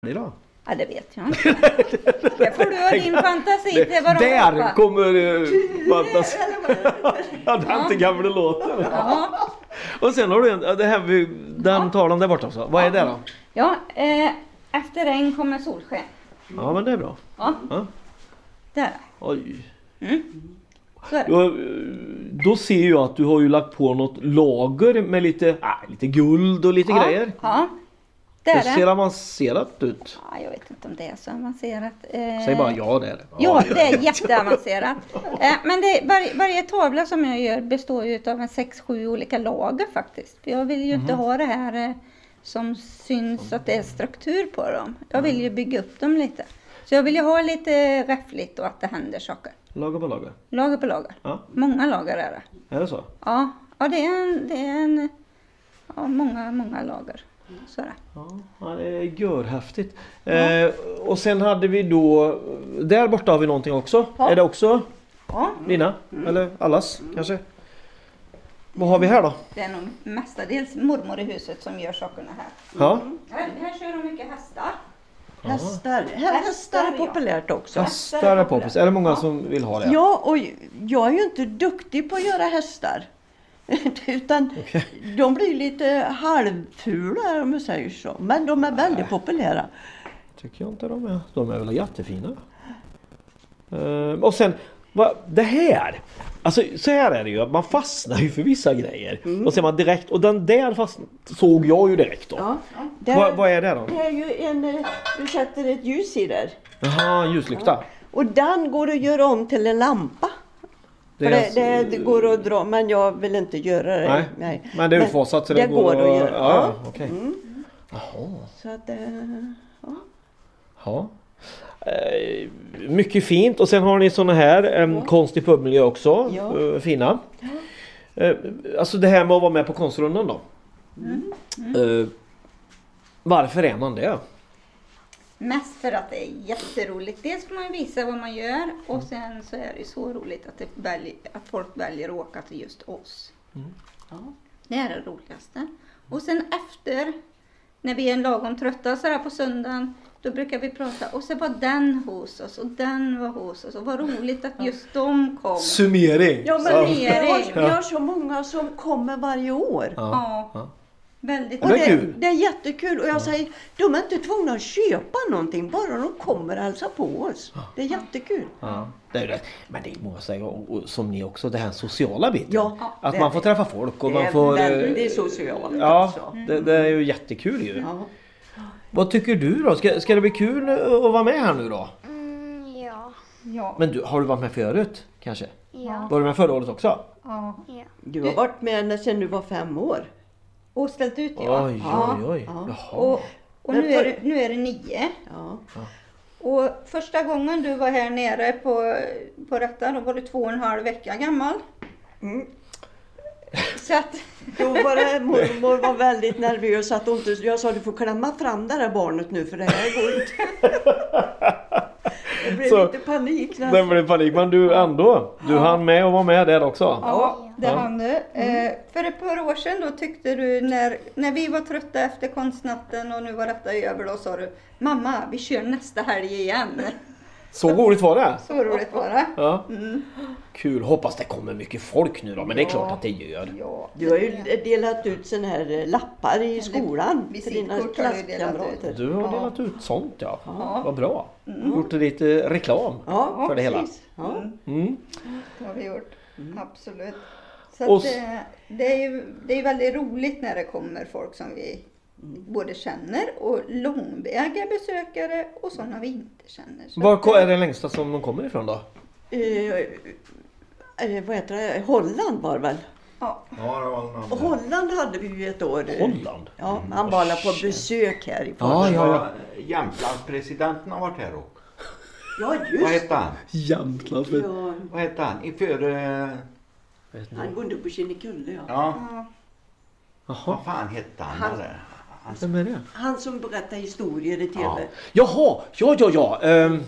Idag? Ja, det vet jag inte. Det får du ha din fantasi till vad de där hoppar. kommer fantasi. Ja, det är inte gamla låten. Ja. Och sen har du det här, den talan där borta också. Vad är det då? Ja, efter regn kommer solsken. Ja, men det är bra. Ja, Ja. där. Oj. Så är det. Då ser jag att du har ju lagt på något lager med lite guld och lite grejer. Ja, det Det är ser det. avancerat ut. Ja, jag vet inte om det är så avancerat. Säg bara ja, det är det. Ja, det är jätteavancerat. Men det, varje tavla som jag gör består ju av 6-7 olika lager faktiskt. För jag vill ju inte ha det här som syns att det är struktur på dem. Jag vill ju bygga upp dem lite. Så jag vill ju ha lite räffligt och att det händer saker. Lager på lager. Lager på lager. Ja. Många lager är det. Är det så? Ja, det är många lager. Så är det. Ja, det är görhäftigt. Och sen hade vi då, där borta har vi någonting också. Ja. Är det också Ja, dina? Eller allas kanske? Vad har vi här då? det är nog mestadels mormor i huset som gör sakerna här. Ja, Här kör de mycket hästar. Hästar är populärt också. hästar är poppis. Är det många som vill ha det? Ja, och jag är ju inte duktig på att göra hästar. Utan de blir lite halvfula om jag säger så. Men de är väldigt populära. Tycker jag inte de är. De är väl jättefina. Och sen, det här. Alltså så här är det ju. Man fastnar ju för vissa grejer. Och ser man direkt. Och den där såg jag ju direkt då. Ja, Vad är det då? det är ju du sätter ett ljus i där. Jaha, ljuslykta. Och den går att göra om till en lampa. Det går att dra, men jag vill inte göra det. Nej. Men det är utfasat så det går att göra. Ja, okej. Jaha. Så att Ja. Mycket fint. Och sen har ni såna här konst i pubmiljö också. Ja. Fina. Alltså det här med att vara med på konstrundan då. Varför är man det? Mest för att det är jätteroligt. Dels får man visa vad man gör och sen så är det så roligt att folk väljer att åka till just oss. Ja, det är det roligaste. Och sen efter, när vi är lagom trötta så här på söndagen, då brukar vi prata och så var den hos oss och den var hos oss och vad roligt att just de kom. Summering. Ja, men Summering. vi har så många som kommer varje år. Ja. Väldigt Och Det är kul. det är jättekul och jag säger, de är inte tvungna att köpa någonting, bara de kommer och hälsar på oss. Det är jättekul. Ja, det är det. Men det är många säger, och som ni också, det här sociala biten. Ja, att det man är får det. träffa folk och Det man är får... väldigt socialt. Ja, alltså. det är ju jättekul ju. Ja. Vad tycker du då? Ska det bli kul att vara med här nu då? Ja. Men har du varit med förut kanske? Ja. Var du med förra året också? Ja. Du har varit med sedan du var 5 år. Och ställt ut Oj. Ja. Jaha. Och nu är det 9. Ja. Och första gången du var här nere på detta, då var du 2,5 veckor gammal. Så att, Då var det, mormor var väldigt nervös att hon inte, jag sa du får klämma fram det där barnet nu för det här går inte. Det blev Så- lite panik. Det blev panik, men du ändå. Du hann med och var med där också. ja, det hann du. För ett par år sedan då tyckte du, när vi var trötta efter konstnatten och nu var detta över, då sa du, mamma, vi kör nästa helg igen. Så roligt var det. Så roligt var det. Ja. Kul, hoppas det kommer mycket folk nu då, men det är klart att det gör. Ja. Du har ju delat ut såna här lappar i skolan till dina visitkort har du delat klasskamrater. Du har delat ut sånt, ja. Ja. Vad bra. Gjort lite reklam Ja, för det hela. precis. Ja. Det har vi gjort. Absolut. Så Och att, det är ju väldigt roligt när det kommer folk som vi både känner och långväga besökare och sådana vi inte känner. Så Var är det längsta som de kommer ifrån då? Vad heter det? Holland var det väl? ja. Ja, det var en annan. Holland hade vi ju ett år. Holland? Ja, han var alla på besök här i Ja, Holland. ja. Jämtlandspresidenten har varit här och. Ja, Vad just hette han? Jämtland. ja. Vad hette han? Han går nu på Kinnekulle, ja. Ja, Jaha, vad fan hette han? vem är det? Han som berättar historier i tv. Ja. Jaha, ja.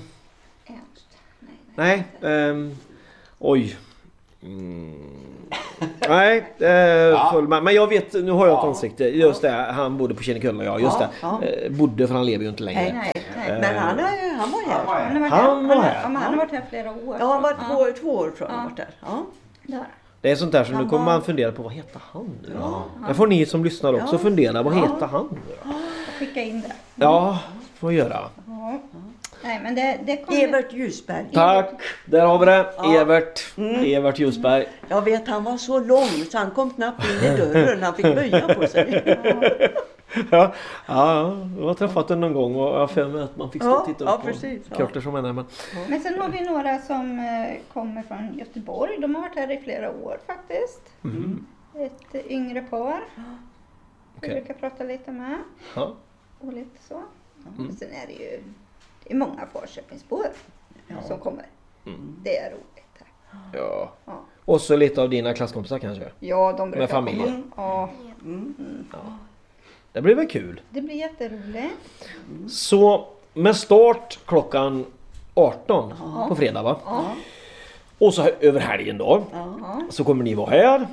Ernst. Nej, oj. Nej, men jag vet, nu har jag ett ansikte. Just det, han bodde på Kinnekulla, ja. Just det. Bodde, för han lever ju inte längre. Nej. Men han var här. Han var här. Han har varit här flera år. Ja, han var 2 år tror jag han varit där. Ja. Där. Det är sånt där som nu kommer man fundera på, vad heter han nu? Det får ni som lyssnar också fundera, vad heter han nu då? Skicka in det. Ja, får göra. Ja. Nej, men det kommer... Evert Ljusberg. Tack, där har vi det. Evert Ljusberg. Jag vet, han var så lång så han kom knappt in i dörren. Han fick böja på sig. Ja, jag har träffat den någon gång och jag har för mig att man fick stå och titta upp på Kurter som är där. Men sen har vi några som kommer från Göteborg. De har varit här i flera år faktiskt. Ett yngre par. Vi brukar prata lite med. Ja. Och lite så. Sen är det ju många Falköpingsbor som kommer. Det är roligt här. Ja. Och så lite av dina klasskompisar kanske? Ja, de brukar med familjer? Komma. Ja. Det blir väl kul? Det blir jätteroligt. Så med start klockan 18 på fredag, va? Ja. Och så över helgen då. Så kommer ni vara här.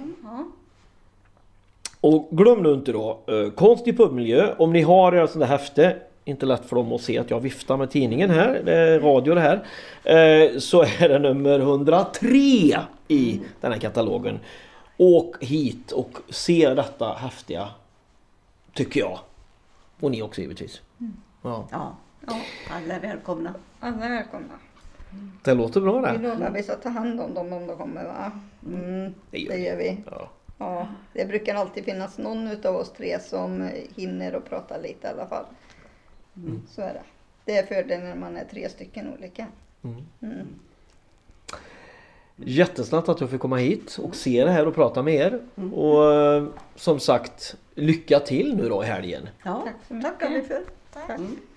Och glöm nu inte då, konst i pubmiljö. Om ni har en sån där häfte, inte lätt för dem att se att jag viftar med tidningen här, det är radio det här. Så är det nummer 103 i den här katalogen. Åk hit och se detta häftiga, tycker jag. Och ni också givetvis. Ja. Alla är välkomna. Alla är välkomna. Det låter bra det. Vi lovar att vi ska ta hand om dem om de kommer, va? Det gör vi. Ja, det brukar alltid finnas någon utav oss 3 som hinner och prata lite i alla fall. Så är det. Det är fördelen när man är 3 stycken olika. Jättesnabbt att jag fick komma hit och se det här och prata med er. Och som sagt, lycka till nu då i helgen. Ja, Tack så mycket. tackar vi för. Tack.